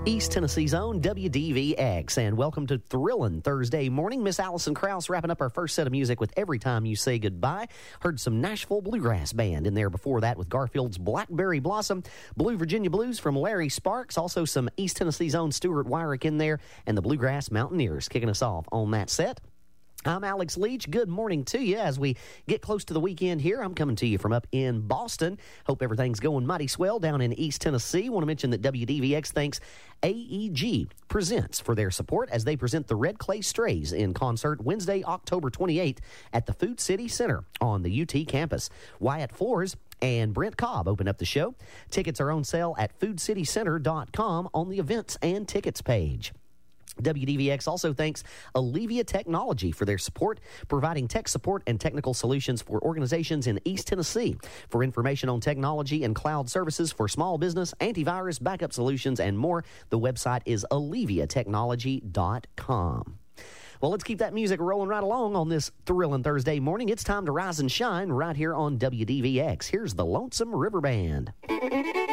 East Tennessee's own WDVX, and welcome to Thrillin' Thursday morning. Miss Allison Krause wrapping up our first set of music with Every Time You Say Goodbye. Heard some Nashville Bluegrass Band in there before that with Garfield's Blackberry Blossom, Blue Virginia Blues from Larry Sparks, also some East Tennessee's own Stuart Wyrick in there, and the Bluegrass Mountaineers kicking us off on that set. I'm Alex Leach. Good morning to you. As we get close to the weekend here, I'm coming to you from up in Boston. Hope everything's going mighty swell down in East Tennessee. Want to mention that WDVX thanks AEG Presents for their support as they present the Red Clay Strays in concert Wednesday, October 28th at the Food City Center on the UT campus. Wyatt Floors and Brent Cobb open up the show. Tickets are on sale at foodcitycenter.com on the events and tickets page. WDVX also thanks Allevia Technology for their support, providing tech support and technical solutions for organizations in East Tennessee. For information on technology and cloud services for small business, antivirus, backup solutions, and more, the website is alleviatechnology.com. Well, let's keep that music rolling right along on this Thrillin' Thursday morning. It's time to rise and shine right here on WDVX. Here's the Lonesome River Band.